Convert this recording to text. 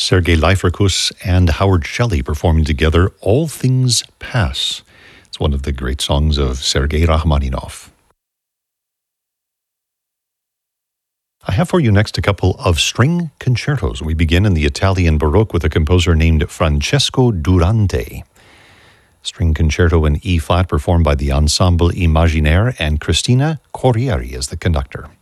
Sergei Liferkus and Howard Shelley performing together All Things Pass. It's one of the great songs of Sergei Rachmaninoff. I have for you next a couple of string concertos. We begin in the Italian Baroque with a composer named Francesco Durante. String concerto in E-flat performed by the Ensemble Imaginaire, and Cristina Corrieri is the conductor.